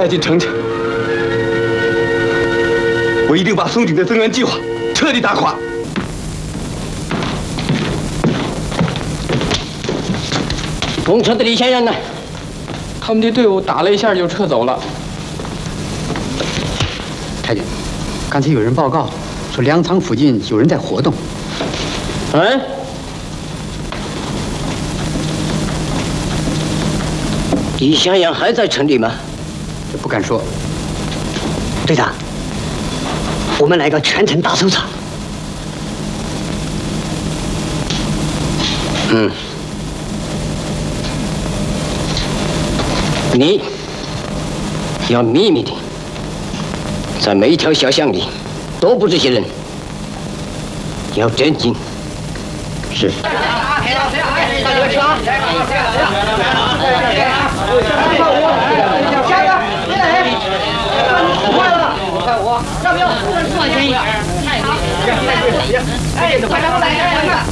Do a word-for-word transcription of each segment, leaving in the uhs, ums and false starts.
带进城去。我一定把松井的增援计划彻底打垮。 攻城的李先生呢？ 他们的队伍打了一下就撤走了。 太君，刚才有人报告说粮仓附近有人在活动。 嗯？李向阳还在城里吗？ 这不敢说。 队长，我们来个全城大搜查。 嗯。你要秘密的，在每一条小巷里都布置些人，要镇静。是。 要不要放心一点？太好，哎，快点过来，快点！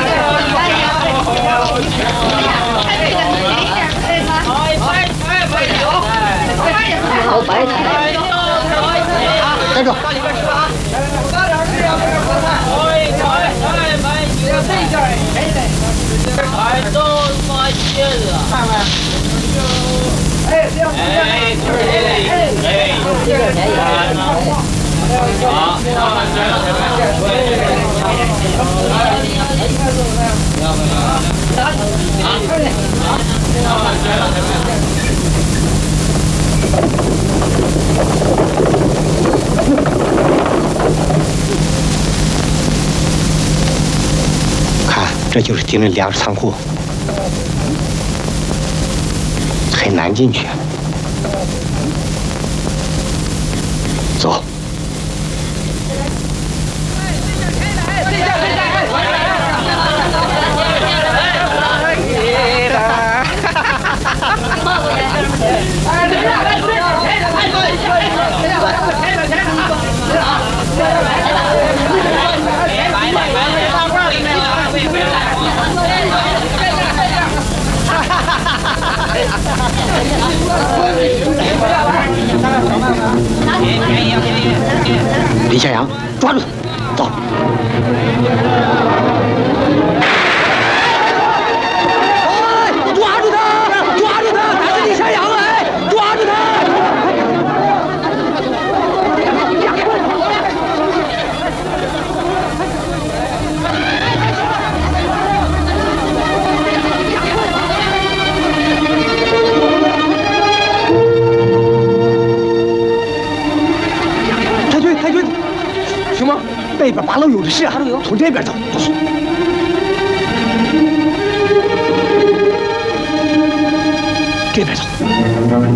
好白菜， 站住！ 到里边吃啊！早点吃呀，快点快快！哎哎哎，买几个这件儿，哎对，哎都买些了，看看。哎，这样，哎，就是这个，哎哎，这个便宜。好， 看，这就是敌人粮食仓库，很难进去。走。李向阳，抓住他！走。 哎，抓住他！抓住他！他是李向阳哎！抓住他！太君，太君，什么？那边八楼有的是啊，从这边走。